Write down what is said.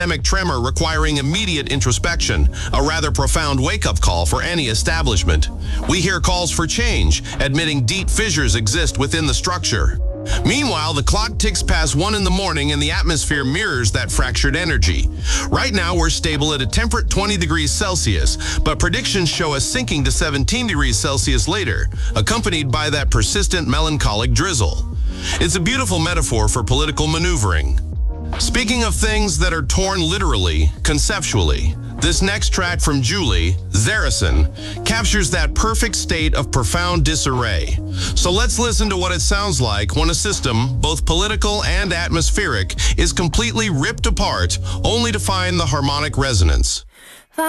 systemic tremor requiring immediate introspection, a rather profound wake-up call for any establishment. We hear calls for change, admitting deep fissures exist within the structure. Meanwhile, the clock ticks past 1 in the morning and the atmosphere mirrors that fractured energy. Right now, we're stable at a temperate 20 degrees Celsius, but predictions show us sinking to 17 degrees Celsius later, accompanied by that persistent melancholic drizzle. It's a beautiful metaphor for political maneuvering. Speaking of things that are torn literally, conceptually, this next track from Julie, Zarison, captures that perfect state of profound disarray. So let's listen to what it sounds like when a system, both political and atmospheric, is completely ripped apart, only to find the harmonic resonance.